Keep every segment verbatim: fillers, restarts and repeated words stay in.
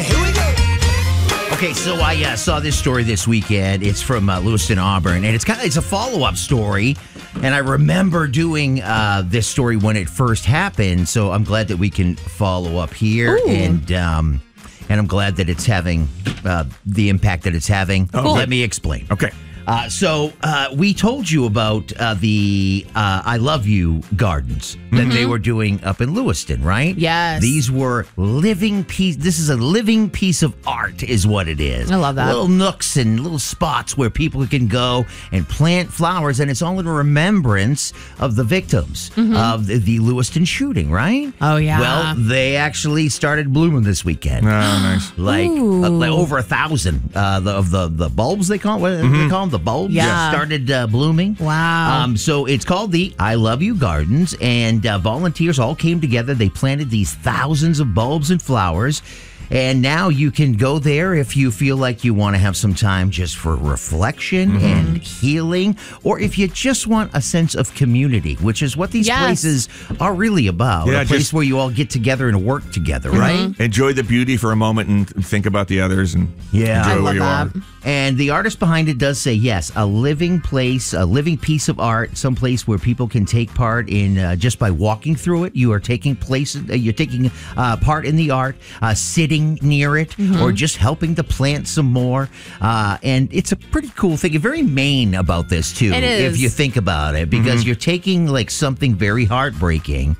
Here we go. Okay, so I uh, saw this story this weekend. It's from uh, Lewiston, Auburn, and it's kind of it's a follow-up story. And I remember doing uh, this story when it first happened, so I'm glad that we can follow up here. Ooh. And um, and I'm glad that it's having uh, the impact that it's having. Cool. Let me explain. Okay. Uh, so uh, we told you about uh, the uh, I Love You gardens that Mm-hmm. they were doing up in Lewiston, right? Yes. These were living piece. This is a living piece of art, is what it is. I love that. Little nooks and little spots where people can go and plant flowers, and it's all in remembrance of the victims of the, the Lewiston shooting, right? Mm-hmm. Oh, yeah. Well, they actually started blooming this weekend. Oh, nice. Like, Ooh. uh, like over a thousand uh, the, of the, the bulbs they call what do they call them? The bulbs Yeah. started uh, blooming. Wow. Um, so it's called the I Love You Gardens, and uh, volunteers all came together. They planted these thousands of bulbs and flowers. And now you can go there if you feel like you want to have some time just for reflection Mm-hmm. and healing, or if you just want a sense of community, which is what these Yes. places are really about. Yeah, a place just- where you all get together and work together, right? Enjoy the beauty for a moment and think about the others and Yeah. enjoy I where love you that. are. And the artist behind it does say, yes, a living place, a living piece of art, some place where people can take part in uh, just by walking through it. You are taking place, uh, you're taking uh, part in the art, uh, sitting near it, or just helping to plant some more. Uh, and it's a pretty cool thing. Very Maine about this too, It if is. you think about it, because you're taking like something very heartbreaking,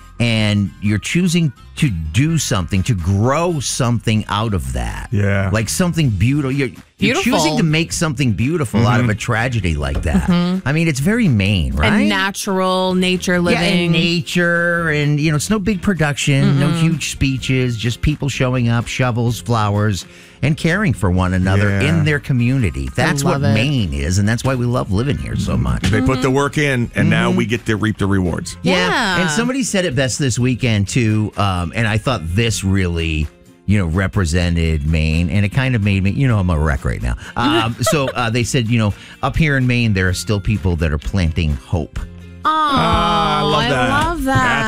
and you're choosing to do something, to grow something out of that. Yeah. Like something beautiful. You're, you're Beautiful. choosing to make something beautiful out of a tragedy like that. I mean, it's very Maine, right? And natural nature Yeah, living. and nature, and you know, it's no big production, no huge speeches, just people showing up, shovels, flowers, and caring for one another Yeah. in their community. That's what love it. Maine is, and that's why we love living here so much. They put the work in, and now we get to reap the rewards. Yeah. And somebody said it best this weekend too, um, and I thought this really, you know, represented Maine, and it kind of made me, you know, I'm a wreck right now. Um, so uh, they said, you know, up here in Maine, there are still people that are planting hope. Ah, I love I that. love that. That's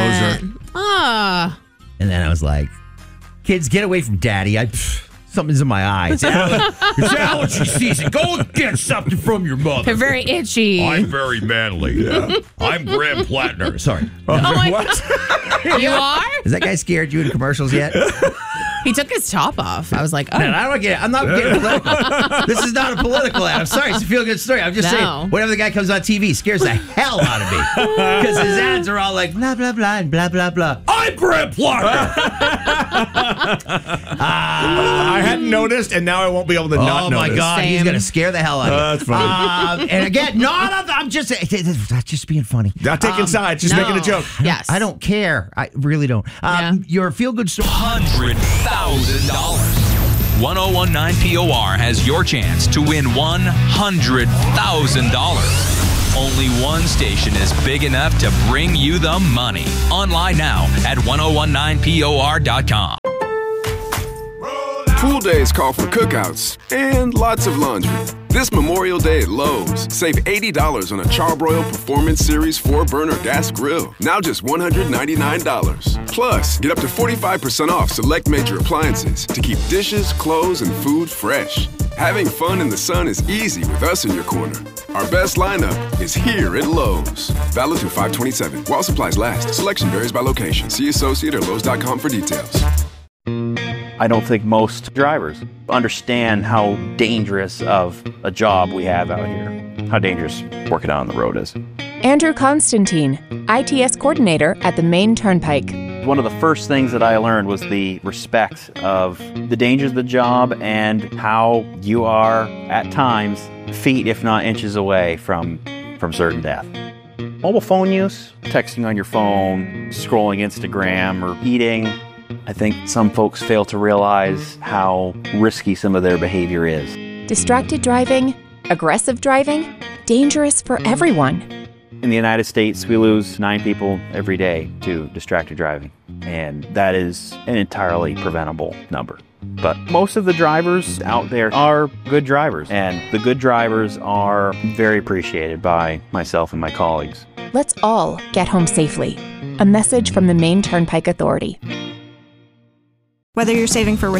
a good closer. Ah. And then I was like, kids, get away from daddy. I pff, something's in my eye. It's, aller- it's allergy season. Go and get something from your mother. They're very itchy. I'm very manly. I'm Graham Plattner. Sorry. Oh my What? You are? Has that guy scared you in commercials yet? He took his top off. I was like, oh. No, I don't get. I'm not getting political. This is not a political ad. I'm sorry. It's a feel good story. I'm just No. saying. Whenever the guy comes on T V, scares the hell out of me because his ads are all like blah blah blah and blah blah blah. I'm Graham Plattner. I hadn't noticed, and now I won't be able to not Oh notice. my God, he's Same. gonna scare the hell out of me. Uh, that's funny. Um, and again, no, no, I'm just that's just being funny. Not taking sides, just no. making a joke. Yes. I don't care. I really don't. Um, Yeah. Your feel good story. one hundred thousand dollars. ten nineteen P O R has your chance to win one hundred thousand dollars. Only one station is big enough to bring you the money. Online now at ten nineteen P O R dot com. Pool days call for cookouts and lots of laundry. This Memorial Day at Lowe's, save eighty dollars on a Charbroil Performance Series four burner gas grill. Now just one hundred ninety-nine dollars. Plus, get up to forty-five percent off select major appliances to keep dishes, clothes, and food fresh. Having fun in the sun is easy with us in your corner. Our best lineup is here at Lowe's. Valid through five twenty-seven. While supplies last. Selection varies by location. See associate or Lowe's dot com for details. I don't think most drivers understand how dangerous of a job we have out here, how dangerous working out on the road is. Andrew Constantine, I T S coordinator at the Maine Turnpike. One of the first things that I learned was the respect of the dangers of the job and how you are, at times, feet, if not inches away from, from certain death. Mobile phone use, texting on your phone, scrolling Instagram, or eating. I think some folks fail to realize how risky some of their behavior is. Distracted driving, aggressive driving, dangerous for everyone. In the United States, we lose nine people every day to distracted driving, and that is an entirely preventable number. But most of the drivers out there are good drivers, and the good drivers are very appreciated by myself and my colleagues. Let's all get home safely. A message from the Maine Turnpike Authority. Whether you're saving for